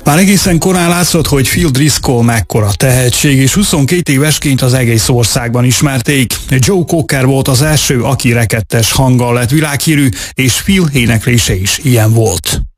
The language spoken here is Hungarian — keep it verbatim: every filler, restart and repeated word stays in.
Már egészen korán látszott, hogy Phil Driscoll mekkora tehetség, és huszonkét évesként az egész országban ismerték. Joe Cocker volt az első, aki rekettes hanggal lett világhírű, és Phil éneklése is ilyen volt.